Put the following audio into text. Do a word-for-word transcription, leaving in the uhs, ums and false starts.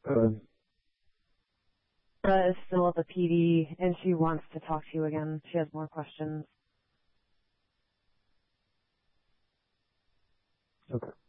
Uh, Sarah is still at the P D, and she wants to talk to you again. She has more questions. okay.